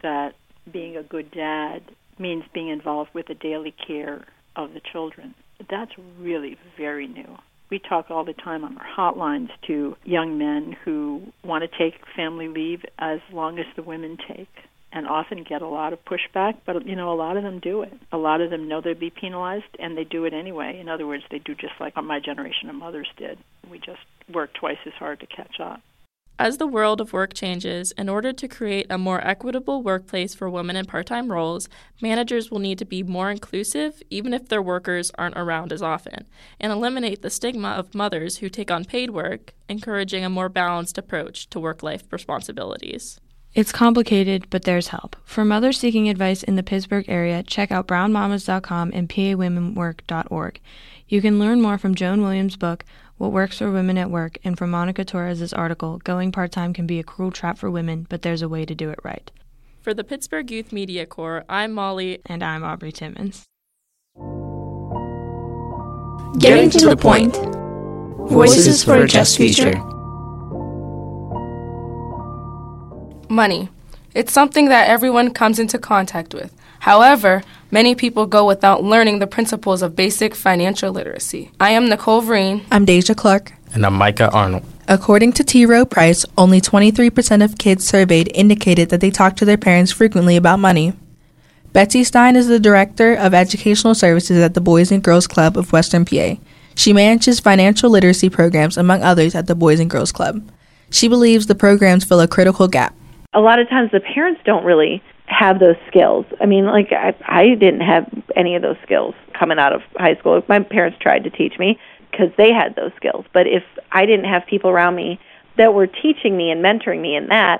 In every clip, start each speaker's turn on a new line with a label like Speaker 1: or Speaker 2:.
Speaker 1: that being a good dad means being involved with the daily care of the children. That's really very new. We talk all the time on our hotlines to young men who want to take family leave as long as the women take, and often get a lot of pushback, but, a lot of them do it. A lot of them know they'd be penalized, and they do it anyway. In other words, they do just like my generation of mothers did. We just work twice as hard to catch up.
Speaker 2: As the world of work changes, in order to create a more equitable workplace for women in part-time roles, managers will need to be more inclusive, even if their workers aren't around as often, and eliminate the stigma of mothers who take on paid work, encouraging a more balanced approach to work-life responsibilities.
Speaker 3: It's complicated, but there's help. For mothers seeking advice in the Pittsburgh area, check out brownmamas.com and pawomenwork.org. You can learn more from Joan Williams' book, What Works for Women at Work, and from Monica Torres' article, Going Part-Time Can Be a Cruel Trap for Women, but There's a Way to Do It Right.
Speaker 2: For the Pittsburgh Youth Media Corps, I'm Molly.
Speaker 3: And I'm Aubrey Timmons.
Speaker 4: Getting to the point. Voices for a Just Future.
Speaker 5: Money. It's something that everyone comes into contact with. However, many people go without learning the principles of basic financial literacy. I am Nicole Vereen.
Speaker 6: I'm Deja Clark.
Speaker 7: And I'm Micah Arnold.
Speaker 6: According to T. Rowe Price, only 23% of kids surveyed indicated that they talk to their parents frequently about money. Betsy Stein is the Director of Educational Services at the Boys and Girls Club of Western PA. She manages financial literacy programs, among others, at the Boys and Girls Club. She believes the programs fill a critical gap.
Speaker 8: A lot of times the parents don't really have those skills. I mean, I didn't have any of those skills coming out of high school. My parents tried to teach me because they had those skills. But if I didn't have people around me that were teaching me and mentoring me in that,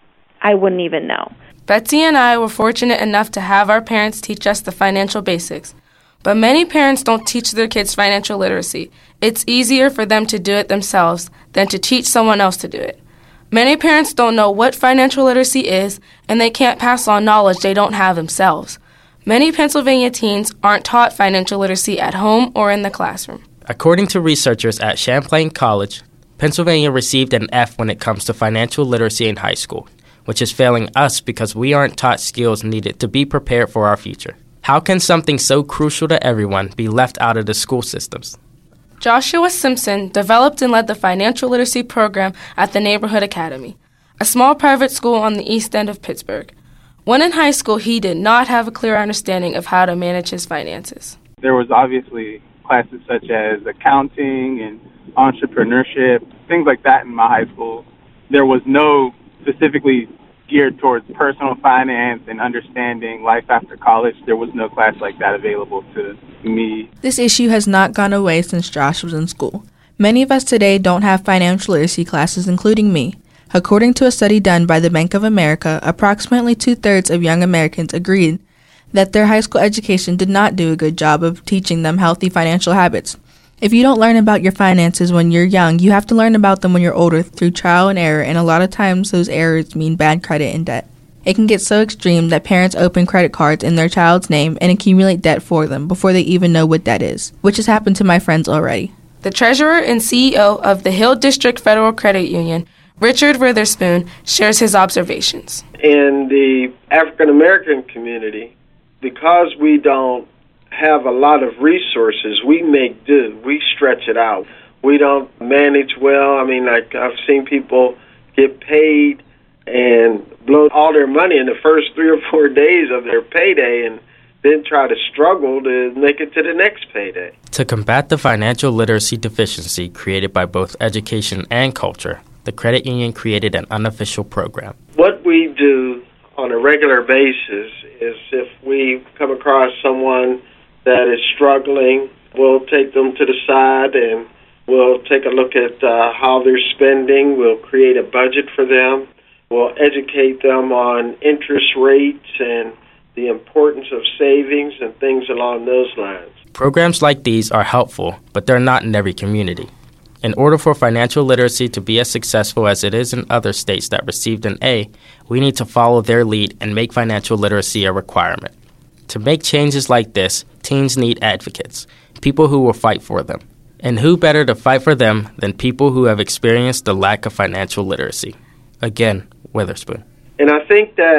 Speaker 8: I wouldn't even know.
Speaker 5: Betsy and I were fortunate enough to have our parents teach us the financial basics. But many parents don't teach their kids financial literacy. It's easier for them to do it themselves than to teach someone else to do it. Many parents don't know what financial literacy is, and they can't pass on knowledge they don't have themselves. Many Pennsylvania teens aren't taught financial literacy at home or in the classroom.
Speaker 7: According to researchers at Champlain College, Pennsylvania received an F when it comes to financial literacy in high school, which is failing us because we aren't taught skills needed to be prepared for our future. How can something so crucial to everyone be left out of the school systems?
Speaker 5: Joshua Simpson developed and led the financial literacy program at the Neighborhood Academy, a small private school on the east end of Pittsburgh. When in high school, he did not have a clear understanding of how to manage his finances.
Speaker 9: There was obviously classes such as accounting and entrepreneurship, things like that in my high school. There was no specifically geared towards personal finance and understanding life after college. There was no class like that available to me.
Speaker 6: This issue has not gone away since Josh was in school. Many of us today don't have financial literacy classes, including me. According to a study done by the Bank of America, approximately 2/3 of young Americans agreed that their high school education did not do a good job of teaching them healthy financial habits. If you don't learn about your finances when you're young, you have to learn about them when you're older through trial and error, and a lot of times those errors mean bad credit and debt. It can get so extreme that parents open credit cards in their child's name and accumulate debt for them before they even know what debt is, which has happened to my friends already.
Speaker 5: The treasurer and CEO of the Hill District Federal Credit Union, Richard Witherspoon, shares his observations.
Speaker 10: In the African American community, because we don't have a lot of resources, we make do. We stretch it out. We don't manage well. I mean, I've seen people get paid and blow all their money in the first 3 or 4 days of their payday and then try to struggle to make it to the next payday.
Speaker 7: To combat the financial literacy deficiency created by both education and culture, the credit union created an unofficial program.
Speaker 10: What we do on a regular basis is if we come across someone that is struggling, we'll take them to the side and we'll take a look at how they're spending. We'll create a budget for them. We'll educate them on interest rates and the importance of savings and things along those lines.
Speaker 7: Programs like these are helpful, but they're not in every community. In order for financial literacy to be as successful as it is in other states that received an A, we need to follow their lead and make financial literacy a requirement. To make changes like this, teens need advocates, people who will fight for them. And who better to fight for them than people who have experienced the lack of financial literacy? Again, Witherspoon.
Speaker 10: And I think that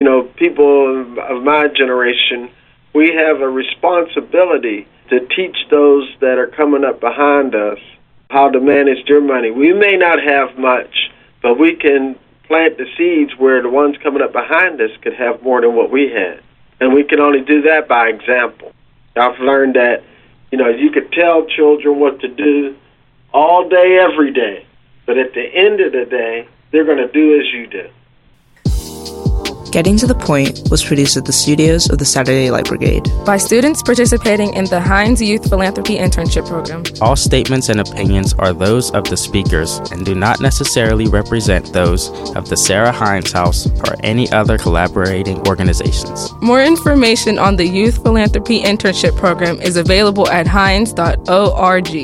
Speaker 10: people of my generation, we have a responsibility to teach those that are coming up behind us how to manage their money. We may not have much, but we can plant the seeds where the ones coming up behind us could have more than what we had. And we can only do that by example. I've learned that, you could tell children what to do all day, every day, but at the end of the day, they're going to do as you do.
Speaker 11: Getting to the Point was produced at the studios of the Saturday Light Brigade
Speaker 5: by students participating in the Heinz Youth Philanthropy Internship Program.
Speaker 7: All statements and opinions are those of the speakers and do not necessarily represent those of the Sarah Heinz House or any other collaborating organizations.
Speaker 5: More information on the Youth Philanthropy Internship Program is available at heinz.org.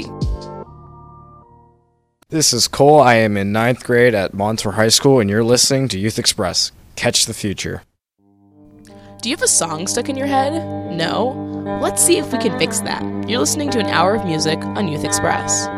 Speaker 12: This is Cole. I am in 9th grade at Montour High School, and you're listening to Youth Express. Catch the future.
Speaker 13: Do you have a song stuck in your head? No? Let's see if we can fix that. You're listening to an hour of music on Youth Express.